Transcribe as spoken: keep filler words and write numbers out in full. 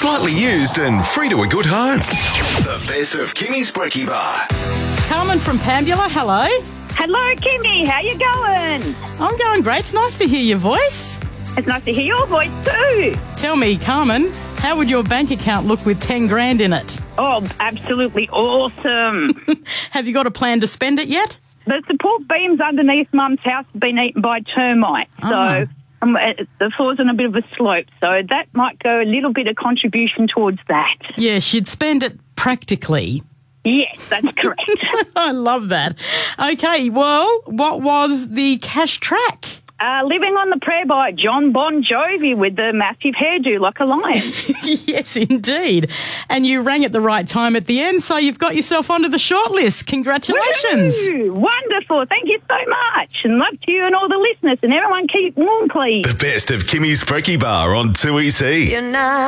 Slightly used and free to a good home. The best of Kimmy's Brekkie Bar. Carmen from Pambula, hello. Hello, Kimmy. How you going? I'm going great. It's nice to hear your voice. It's nice to hear your voice too. Tell me, Carmen, how would your bank account look with ten grand in it? Oh, absolutely awesome. Have you got a plan to spend it yet? The support beams underneath Mum's house have been eaten by termites, Oh. so um, it- the floor's on a bit of a slope, so that might go a little bit of contribution towards that. Yes, you'd spend it practically. Yes, that's correct. I love that. Okay, well, what was the cash track? uh, Living on the Prayer by John Bon Jovi with the massive hairdo like a lion. Yes, indeed. And you rang at the right time at the end, so you've got yourself onto the shortlist. Congratulations. Woo! Wonderful. Thank you so much. And love to you and all the listeners. And everyone keep warm, please. The best of Kimmy's Brekkie Bar on two E C.